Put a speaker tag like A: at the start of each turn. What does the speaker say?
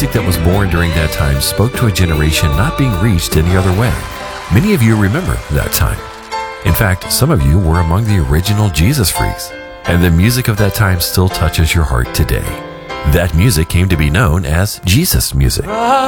A: music that was born during that time spoke to a generation not being reached any other way. Many of you remember that time. In fact, some of you were among the original Jesus freaks, and the music of that time still touches your heart today. That music came to be known as Jesus music.